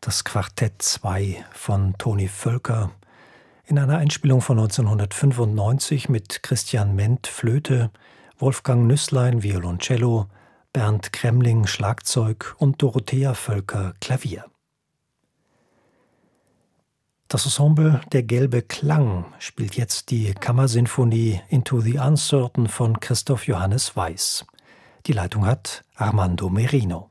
Das Quartett 2 von Toni Völker in einer Einspielung von 1995 mit Christian Ment Flöte, Wolfgang Nüßlein Violoncello, Bernd Kremling Schlagzeug und Dorothea Völker Klavier. Das Ensemble Der gelbe Klang spielt jetzt die Kammersinfonie Into the Uncertain von Christoph Johannes Weiß. Die Leitung hat Armando Merino.